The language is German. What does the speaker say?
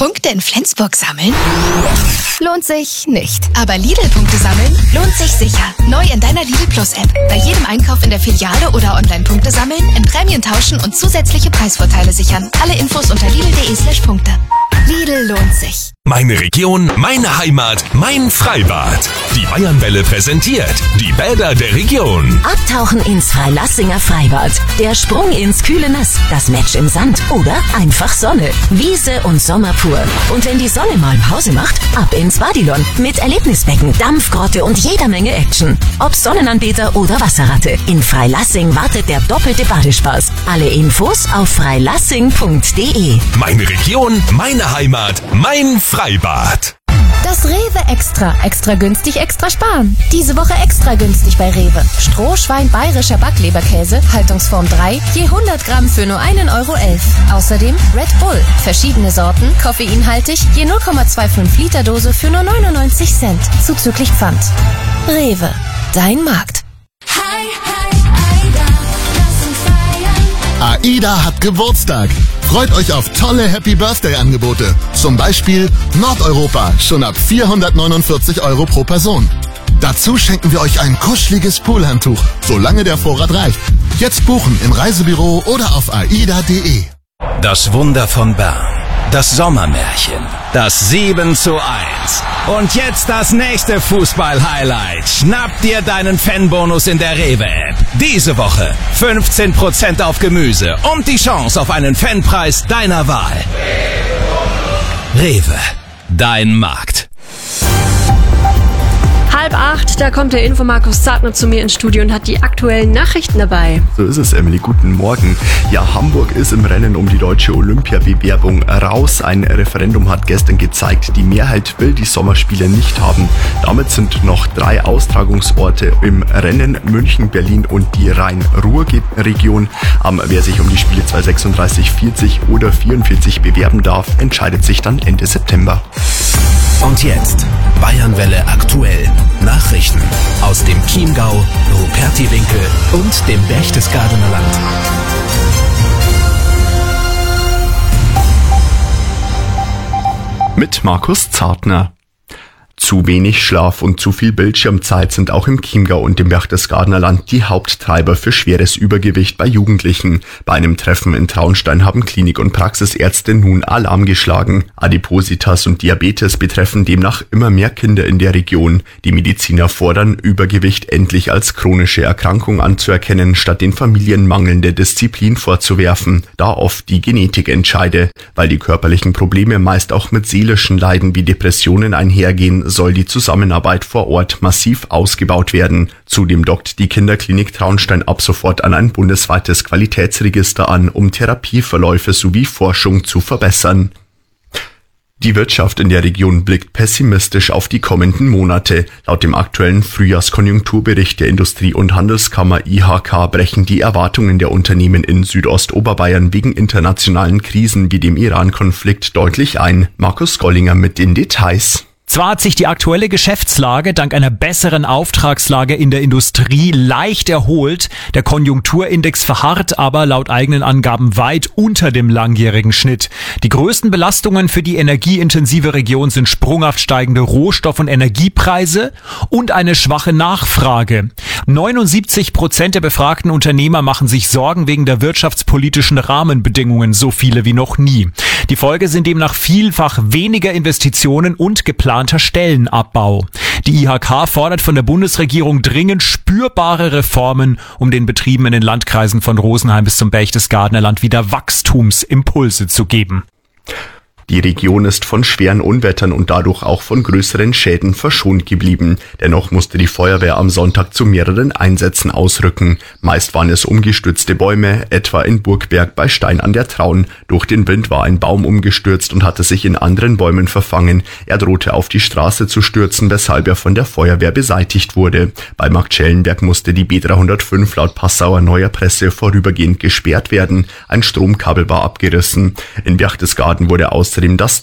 Punkte in Flensburg sammeln? Lohnt sich nicht. Aber Lidl-Punkte sammeln lohnt sich sicher. Neu in deiner Lidl Plus-App. Bei jedem Einkauf in der Filiale oder online Punkte sammeln, in Prämien tauschen und zusätzliche Preisvorteile sichern. Alle Infos unter lidl.de/Punkte. Lidl lohnt sich. Meine Region, meine Heimat, mein Freibad. Die Bayernwelle präsentiert die Bäder der Region. Abtauchen ins Freilassinger Freibad. Der Sprung ins kühle Nass. Das Match im Sand oder einfach Sonne. Wiese und Sommer pur. Und wenn die Sonne mal Pause macht, ab ins Badilon. Mit Erlebnisbecken, Dampfgrotte und jeder Menge Action. Ob Sonnenanbeter oder Wasserratte. In Freilassing wartet der doppelte Badespaß. Alle Infos auf freilassing.de. Meine Region, meine Heimat, mein Freibad. Das Rewe Extra. Extra günstig, extra sparen. Diese Woche extra günstig bei Rewe. Strohschwein bayerischer Backleberkäse, Haltungsform 3, je 100 Gramm für nur 1,11 €. Außerdem Red Bull. Verschiedene Sorten, koffeinhaltig, je 0,25 Liter Dose für nur 99 Cent. Zuzüglich Pfand. Rewe. Dein Markt. AIDA hat Geburtstag. Freut euch auf tolle Happy-Birthday-Angebote. Zum Beispiel Nordeuropa, schon ab 449 € pro Person. Dazu schenken wir euch ein kuscheliges Poolhandtuch, solange der Vorrat reicht. Jetzt buchen im Reisebüro oder auf aida.de. Das Wunder von Bern. Das Sommermärchen. Das 7:1. Und jetzt das nächste Fußball-Highlight. Schnapp dir deinen Fanbonus in der Rewe-App. Diese Woche 15% auf Gemüse und die Chance auf einen Fanpreis deiner Wahl. Rewe. Dein Markt. 7:30, da kommt der Infomarkus Zartner zu mir ins Studio und hat die aktuellen Nachrichten dabei. So ist es, Emily. Guten Morgen. Ja, Hamburg ist im Rennen um die deutsche Olympiabewerbung raus. Ein Referendum hat gestern gezeigt, die Mehrheit will die Sommerspiele nicht haben. Damit sind noch 3 Austragungsorte im Rennen: München, Berlin und die Rhein-Ruhr-Region. Wer sich um die Spiele 2036, 40 oder 44 bewerben darf, entscheidet sich dann Ende September. Und jetzt Bayernwelle aktuell. Nachrichten aus dem Chiemgau, Rupertiwinkel und dem Berchtesgadener Land. Mit Markus Zartner. Zu wenig Schlaf und zu viel Bildschirmzeit sind auch im Chiemgau und dem Berchtesgadener Land die Haupttreiber für schweres Übergewicht bei Jugendlichen. Bei einem Treffen in Traunstein haben Klinik- und Praxisärzte nun Alarm geschlagen. Adipositas und Diabetes betreffen demnach immer mehr Kinder in der Region. Die Mediziner fordern, Übergewicht endlich als chronische Erkrankung anzuerkennen, statt den Familien mangelnde Disziplin vorzuwerfen, da oft die Genetik entscheide. Weil die körperlichen Probleme meist auch mit seelischen Leiden wie Depressionen einhergehen, soll die Zusammenarbeit vor Ort massiv ausgebaut werden. Zudem dockt die Kinderklinik Traunstein ab sofort an ein bundesweites Qualitätsregister an, um Therapieverläufe sowie Forschung zu verbessern. Die Wirtschaft in der Region blickt pessimistisch auf die kommenden Monate. Laut dem aktuellen Frühjahrskonjunkturbericht der Industrie- und Handelskammer IHK brechen die Erwartungen der Unternehmen in Südostoberbayern wegen internationalen Krisen wie dem Iran-Konflikt deutlich ein. Markus Gollinger mit den Details. Zwar hat sich die aktuelle Geschäftslage dank einer besseren Auftragslage in der Industrie leicht erholt, der Konjunkturindex verharrt aber laut eigenen Angaben weit unter dem langjährigen Schnitt. Die größten Belastungen für die energieintensive Region sind sprunghaft steigende Rohstoff- und Energiepreise und eine schwache Nachfrage. 79% der befragten Unternehmer machen sich Sorgen wegen der wirtschaftspolitischen Rahmenbedingungen, so viele wie noch nie. Die Folge sind demnach vielfach weniger Investitionen und geplanter Stellenabbau. Die IHK fordert von der Bundesregierung dringend spürbare Reformen, um den Betrieben in den Landkreisen von Rosenheim bis zum Berchtesgadener Land wieder Wachstumsimpulse zu geben. Die Region ist von schweren Unwettern und dadurch auch von größeren Schäden verschont geblieben. Dennoch musste die Feuerwehr am Sonntag zu mehreren Einsätzen ausrücken. Meist waren es umgestürzte Bäume, etwa in Burgberg bei Stein an der Traun. Durch den Wind war ein Baum umgestürzt und hatte sich in anderen Bäumen verfangen. Er drohte auf die Straße zu stürzen, weshalb er von der Feuerwehr beseitigt wurde. Bei Marktschellenberg musste die B305 laut Passauer Neuer Presse vorübergehend gesperrt werden. Ein Stromkabel war abgerissen. In Berchtesgaden wurde außerdem das